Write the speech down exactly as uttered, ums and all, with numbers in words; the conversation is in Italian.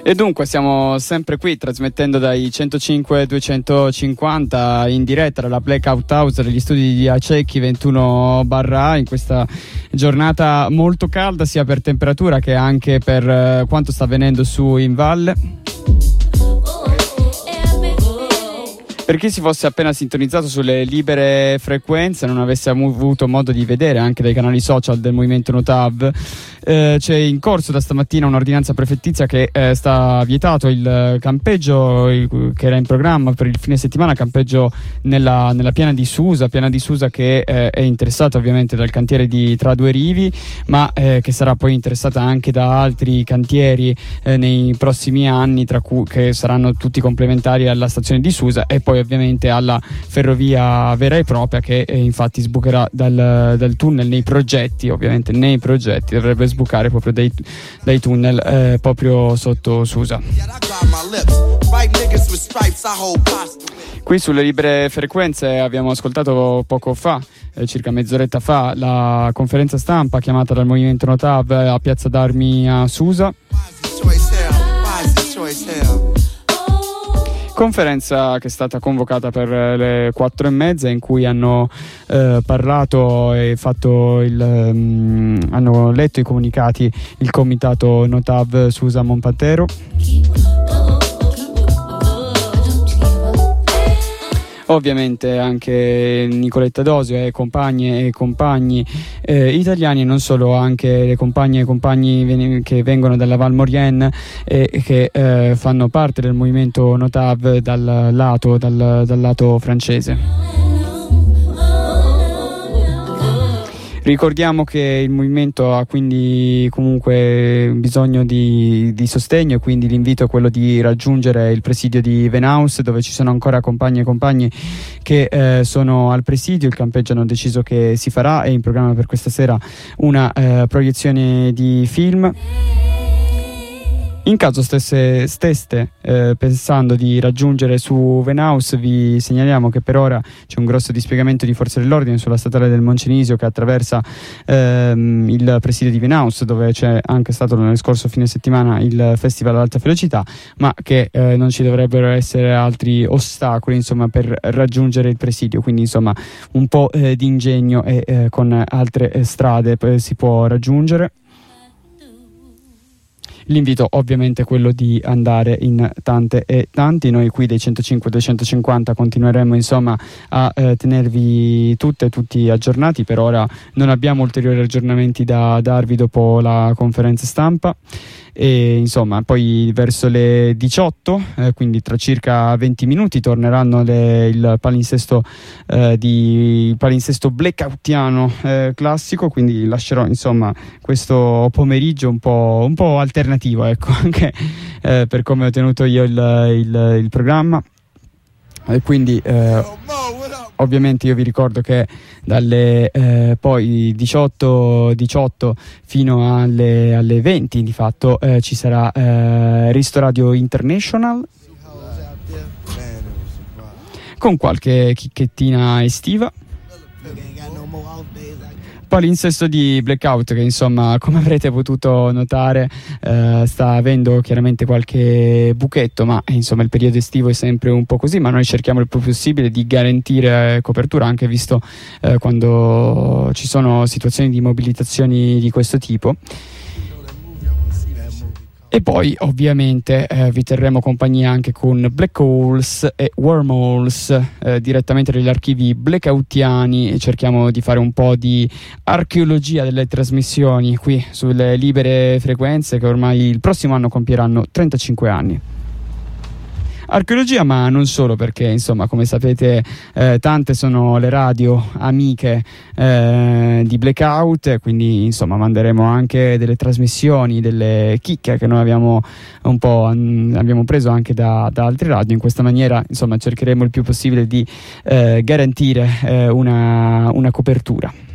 E dunque siamo sempre qui trasmettendo dai centocinque duecentocinquanta in diretta dalla Blackout House degli studi di Acecchi ventuno barra A in questa giornata molto calda sia per temperatura che anche per eh, quanto sta avvenendo su in valle. Per chi si fosse appena sintonizzato sulle libere frequenze e non avesse avuto modo di vedere anche dai canali social del Movimento Notav, eh, c'è in corso da stamattina un'ordinanza prefettizia che eh, sta vietato il campeggio il, che era in programma per il fine settimana, campeggio nella, nella piana di Susa, piana di Susa che eh, è interessata ovviamente dal cantiere di Tra Due Rivi, ma eh, che sarà poi interessata anche da altri cantieri eh, nei prossimi anni, tra cui che saranno tutti complementari alla stazione di Susa e poi ovviamente alla ferrovia vera e propria che eh, infatti sbucherà dal, dal tunnel nei progetti, ovviamente nei progetti dovrebbe sbucare proprio dai, dai tunnel eh, proprio sotto Susa. Qui sulle libere frequenze abbiamo ascoltato poco fa, eh, circa mezz'oretta fa, la conferenza stampa chiamata dal Movimento Notav a Piazza d'Armi a Susa. Conferenza che è stata convocata per le quattro e mezza in cui hanno eh, parlato e fatto il um, hanno letto i comunicati il comitato Notav Susa Monpantero. Ovviamente anche Nicoletta Dosio e compagne e compagni eh, italiani, non solo, anche le compagne e compagni ven- che vengono dalla Val Maurienne e eh, che eh, fanno parte del movimento Notav dal lato, dal, dal lato francese. Ricordiamo che il movimento ha quindi comunque bisogno di, di sostegno e quindi l'invito è quello di raggiungere il presidio di Venaus, dove ci sono ancora compagni e compagni che eh, sono al presidio. Il campeggio hanno deciso che si farà, è in programma per questa sera una eh, proiezione di film. In caso stesse, steste eh, pensando di raggiungere su Venaus, vi segnaliamo che per ora c'è un grosso dispiegamento di forze dell'ordine sulla statale del Moncenisio che attraversa ehm, il presidio di Venaus, dove c'è anche stato nel scorso fine settimana il festival ad alta velocità, ma che eh, non ci dovrebbero essere altri ostacoli insomma per raggiungere il presidio, quindi insomma un po' eh, di ingegno e eh, con altre eh, strade eh, si può raggiungere. L'invito ovviamente è quello di andare in tante e tanti. Noi qui dei centocinque duecentocinquanta continueremo insomma a eh, tenervi tutte e tutti aggiornati. Per ora non abbiamo ulteriori aggiornamenti da darvi dopo la conferenza stampa e insomma poi verso le diciotto, eh, quindi tra circa venti minuti, torneranno le, il palinsesto eh, di il palinsesto blackoutiano eh, classico, quindi lascerò insomma questo pomeriggio un po', un po' alternativo, ecco, anche eh, per come ho tenuto io il, il, il programma. E quindi eh, ovviamente io vi ricordo che dalle eh, poi diciotto diciotto fino alle, alle venti di fatto eh, ci sarà eh, Risto Radio International con qualche chicchettina estiva. Palinsesto di Blackout che insomma, come avrete potuto notare, eh, sta avendo chiaramente qualche buchetto, ma insomma il periodo estivo è sempre un po' così, ma noi cerchiamo il più possibile di garantire copertura, anche visto eh, quando ci sono situazioni di mobilitazioni di questo tipo. E poi ovviamente eh, vi terremo compagnia anche con Black Holes e Wormholes eh, direttamente dagli archivi blackoutiani, e cerchiamo di fare un po' di archeologia delle trasmissioni qui sulle libere frequenze che ormai il prossimo anno compieranno trentacinque anni. Archeologia, ma non solo, perché insomma come sapete eh, tante sono le radio amiche eh, di Blackout, quindi insomma manderemo anche delle trasmissioni, delle chicche che noi abbiamo un po' an- abbiamo preso anche da, da altre radio. In questa maniera insomma cercheremo il più possibile di eh, garantire eh, una, una copertura.